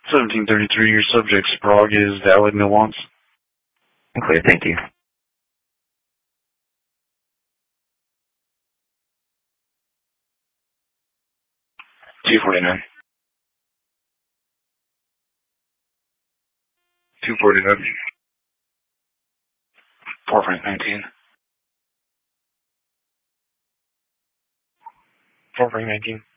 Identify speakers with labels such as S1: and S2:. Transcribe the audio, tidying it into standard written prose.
S1: 1733, your subject, Sprague, is valid, no wants.
S2: Clear, thank you.
S3: $249.
S1: $249.
S3: $419.
S1: $419.